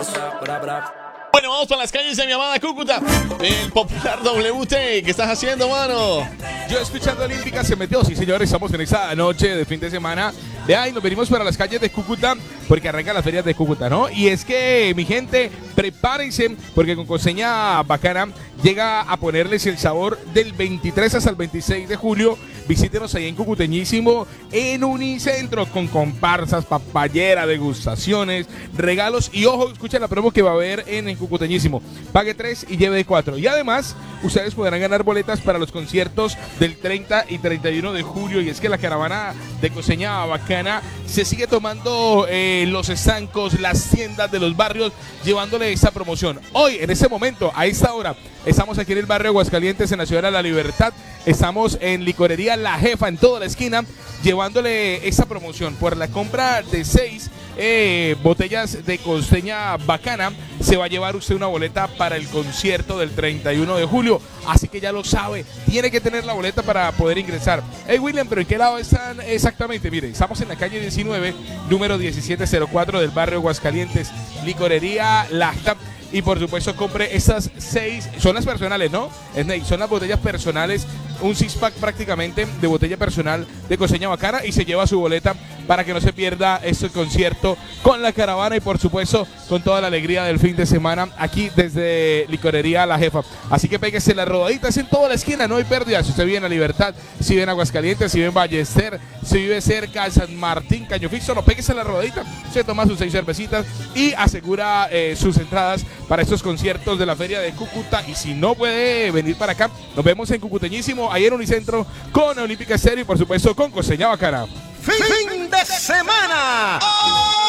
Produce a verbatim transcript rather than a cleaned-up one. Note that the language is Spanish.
Bueno, vamos para las calles de mi amada Cúcuta. El popular W T. ¿Qué estás haciendo, mano? Yo escuchando Olímpica se metió, sí señores, estamos en esa noche de fin de semana. De ahí nos venimos para las calles de Cúcuta porque arrancan las ferias de Cúcuta, ¿no? Y es que, mi gente, prepárense porque con Costeña Bacana llega a ponerles el sabor del veintitrés hasta el veintiséis de julio. Visítenos ahí en Cucuteñísimo, en Unicentro, con comparsas, papayera, degustaciones, regalos. Y ojo, escuchen la promo que va a haber en, en Cucuteñísimo. Pague tres y lleve cuatro. Y además, ustedes podrán ganar boletas para los conciertos del treinta y treinta y uno de julio. Y es que la caravana de Costeña Bacana se sigue tomando eh, los estancos, las tiendas de los barrios, llevándole esta promoción. Hoy, en este momento, a esta hora, estamos aquí en el barrio Aguascalientes, en la ciudad de La Libertad. Estamos en Licorería La Jefa, en toda la esquina, llevándole esta promoción. Por la compra de seis eh, botellas de Costeña Bacana, se va a llevar usted una boleta para el concierto del treinta y uno de julio. Así que ya lo sabe, tiene que tener la boleta para poder ingresar. Hey, William, ¿pero en qué lado están exactamente? Mire, estamos en la calle diecinueve, número diecisiete cero cuatro del barrio Aguascalientes, Licorería La Jefa. Y por supuesto compre estas seis, son las personales, ¿no? Snake, son las botellas personales, un six pack prácticamente de botella personal de Costeña Bacana, y se lleva su boleta para que no se pierda este concierto con la caravana y por supuesto con toda la alegría del fin de semana aquí desde Licorería La Jefa. Así que péguese las rodaditas en toda la esquina, no hay pérdida. Si usted vive en La Libertad, si vive en Aguascalientes, si vive en Ballester, si vive cerca de San Martín, Caño Fixo, no péguese la rodadita, se toma sus seis cervecitas y asegura eh, sus entradas para estos conciertos de la Feria de Cúcuta. Y si no puede venir para acá, nos vemos en Cucuteñísimo, ahí en Unicentro, con Olímpica Estéreo y por supuesto con Costeña Bacana. Fin de semana.